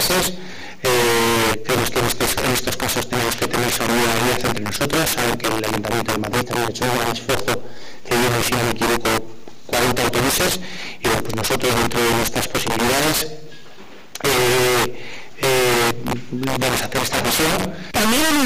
meses. Creemos que en estos casos tenemos que tener solidaridad entre nosotros. Saben que el Ayuntamiento de Madrid ha hecho un gran esfuerzo, cediendo, si no me equivoco, 40 autobuses, y bueno, pues nosotros, dentro de nuestras posibilidades, vamos a hacer esta misión. También